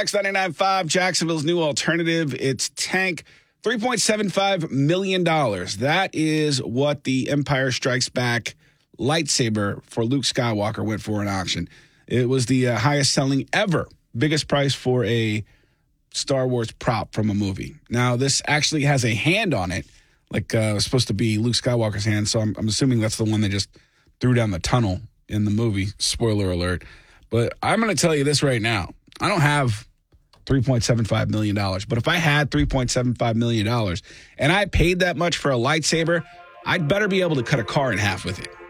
X99.5, Jacksonville's new alternative. It's Tank. $3.75 million. That is what the Empire Strikes Back lightsaber for Luke Skywalker went for in auction. It was the highest selling ever, biggest price for a Star Wars prop from a movie. Now, this actually has a hand on it, like it was supposed to be Luke Skywalker's hand, so I'm assuming that's the one they just threw down the tunnel in the movie. Spoiler alert. But I'm going to tell you this right now. I don't have $3.75 million. But if I had $3.75 million and I paid that much for a lightsaber, I'd better be able to cut a car in half with it.